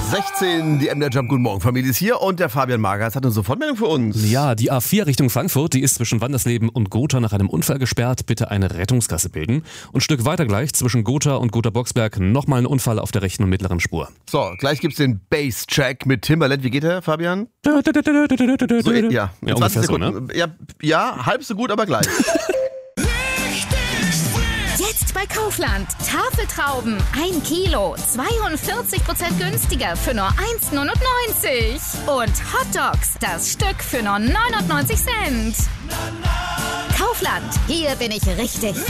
16, die MDR Jump, guten Morgen, Familie ist hier und der Fabian Magas hat eine Sofortmeldung für uns. Ja, die A4 Richtung Frankfurt, die ist zwischen Wandersleben und Gotha nach einem Unfall gesperrt. Bitte eine Rettungsgasse bilden. Und ein Stück weiter gleich zwischen Gotha und Gotha-Boxberg nochmal ein Unfall auf der rechten und mittleren Spur. So, gleich gibt's den Bass-Track mit Timbaland. Wie geht der, Fabian? So, ja, ungefähr so, ne? Ja, halb so gut, aber gleich. Jetzt bei Kaufland. Tafeltrauben 1 Kilo, 42% günstiger für nur 1,99. Und Hotdogs, das Stück für nur 99 Cent. Kaufland, hier bin ich richtig.